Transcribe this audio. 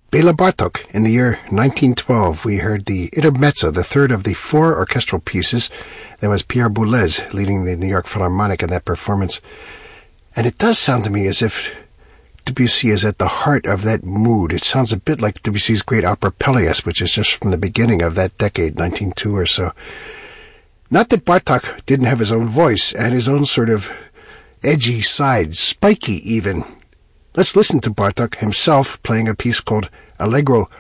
Bela Bartok, in the year 1912, we heard the Intermezzo, the third of the 4 orchestral pieces. There was Pierre Boulez leading the New York Philharmonic in that performance. And it does sound to me as if Debussy is at the heart of that mood. It sounds a bit like Debussy's great opera Pelléas, which is just from the beginning of that decade, 1902 or so. Not that Bartok didn't have his own voice and his own sort of edgy side, spiky even. Let's listen to Bartok himself playing a piece called Allegro